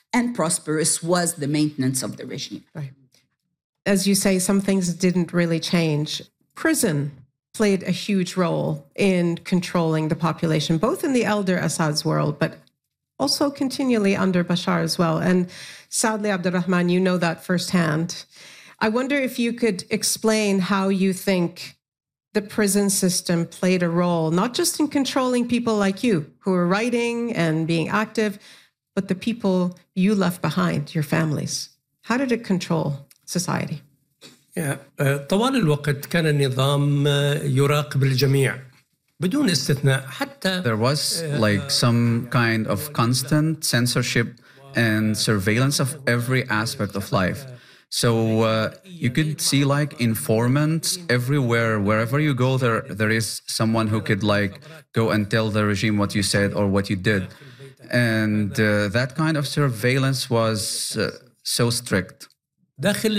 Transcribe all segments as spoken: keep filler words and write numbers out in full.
and prosperous was the maintenance of the regime. Right. As you say, some things didn't really change. Prison played a huge role in controlling the population, both in the elder Assad's world, but also continually under Bashar as well. And sadly, Abdurrahman, you know that firsthand. I wonder if you could explain how you think the prison system played a role, not just in controlling people like you who are writing and being active, but the people you left behind, your families. How did it control society? طوال الوقت كان النظام يراقب الجميع بدون استثناء حتى There was like some kind of constant censorship and surveillance of every aspect of life. So uh, you could see like informants everywhere. Wherever you go, there there is someone who could like go and tell the regime what you said or what you did. And uh, that kind of surveillance was uh, so strict. داخل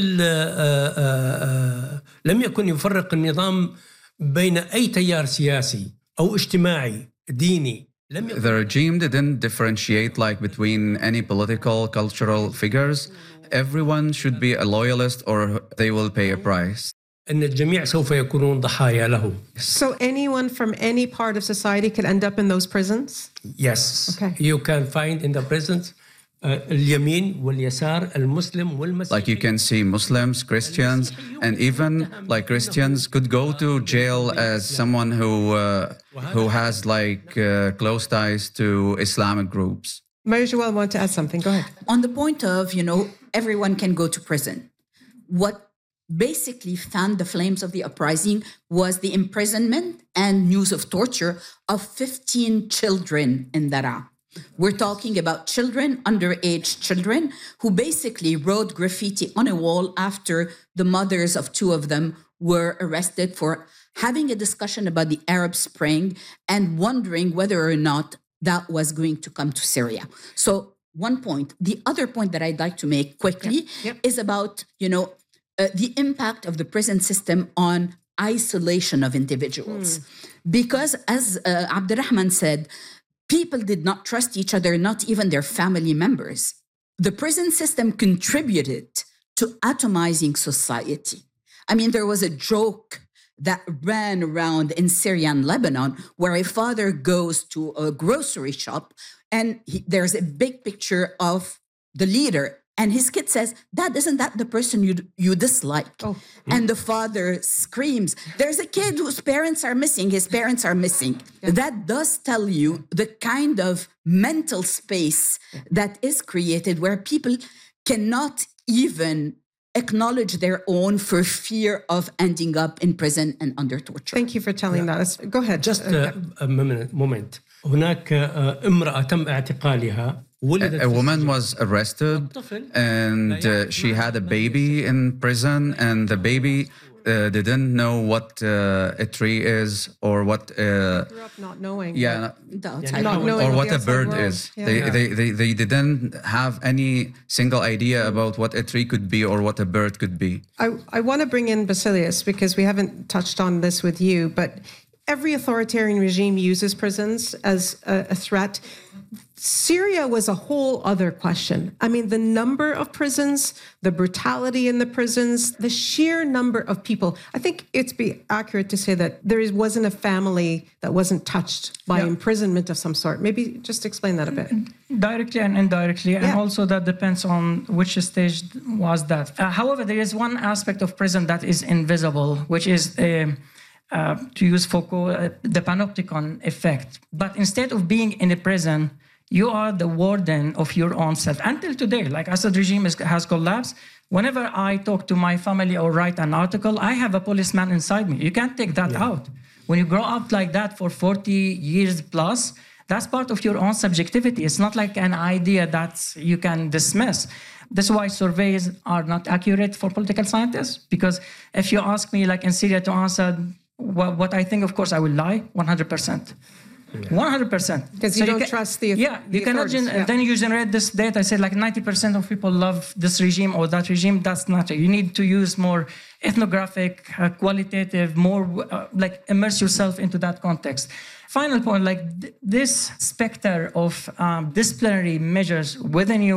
لم يكن يفرق النظام بين أي تيار سياسي أو اجتماعي ديني. The regime didn't differentiate like between any political, cultural figures. Everyone should be a loyalist or they will pay a price. أن الجميع سوف يكونون ضحايا له. So anyone from any part of society could end up in those prisons? Yes. Okay. You can find in the prisons uh, اليمين واليسار المسلم والمسيحي. Like you can see Muslims, Christians, and even like Christians could go to jail as someone who uh, who has like uh, close ties to Islamic groups. Marie-Joëlle want to add something. Go ahead. On the point of, you know, everyone can go to prison. What basically fanned the flames of the uprising was the imprisonment and news of torture of fifteen children in Daraa. We're talking about children, underage children, who basically wrote graffiti on a wall after the mothers of two of them were arrested for having a discussion about the Arab Spring and wondering whether or not that was going to come to Syria. So one point. The other point that I'd like to make quickly yep. Yep. is about, you know, uh, the impact of the prison system on isolation of individuals. Mm. Because as uh, Abdurrahman said, people did not trust each other, not even their family members. The prison system contributed to atomizing society. I mean, there was a joke that ran around in Syria and Lebanon where a father goes to a grocery shop and he, there's a big picture of the leader. And his kid says, Dad, isn't that the person you you dislike? Oh. And the father screams, there's a kid whose parents are missing. His parents are missing. Yeah. That does tell you the kind of mental space yeah. that is created where people cannot even acknowledge their own for fear of ending up in prison and under torture. Thank you for telling yeah. that. Go ahead. Just uh, a moment. moment. هناك امرأة تم اعتقالها. A, a woman was arrested and uh, she had a baby in prison and the baby uh, didn't know what uh, a tree is or what uh, grew up not knowing yeah, yeah not knowing or what, what a bird world. is. Yeah. They, Yeah. They, they they didn't have any single idea about what a tree could be or what a bird could be. I, I want to bring in Basilius because we haven't touched on this with you, but every authoritarian regime uses prisons as a, a threat. Syria was a whole other question. I mean, the number of prisons, the brutality in the prisons, the sheer number of people. I think it's be accurate to say that there wasn't a family that wasn't touched by yeah. imprisonment of some sort. Maybe just explain that a bit. Directly and indirectly, yeah. and also that depends on which stage was that. Uh, however, there is one aspect of prison that is invisible, which is uh, Uh, to use Foucault, uh, the panopticon effect. But instead of being in a prison, you are the warden of your own self. Until today, like Assad regime is, has collapsed, whenever I talk to my family or write an article, I have a policeman inside me. You can't take that yeah. out. When you grow up like that for forty years plus, that's part of your own subjectivity. It's not like an idea that you can dismiss. That's why surveys are not accurate for political scientists, because if you ask me, like in Syria, to answer What, what I think, of course, I will lie one hundred percent. one hundred percent. Because you so don't you can, trust the Yeah, the you cannot. Gen- yeah. Then you generate this data. I said like ninety percent of people love this regime or that regime. That's not it. You need to use more ethnographic, uh, qualitative, more uh, like immerse yourself into that context. Final point, like th- this specter of um, disciplinary measures within you